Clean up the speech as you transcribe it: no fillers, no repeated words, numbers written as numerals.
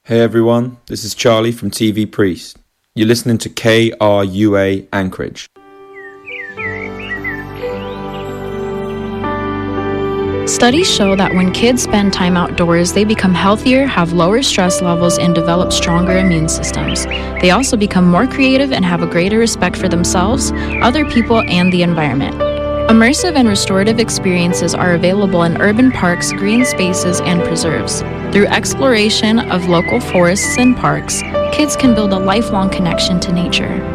Hey everyone, this is Charlie from TV Priest. You're listening to KRUA Anchorage. Studies show that when kids spend time outdoors, they become healthier, have lower stress levels, and develop stronger immune systems. They also become more creative and have a greater respect for themselves, other people, and the environment. Immersive and restorative experiences are available in urban parks, green spaces, and preserves. Through exploration of local forests and parks, kids can build a lifelong connection to nature.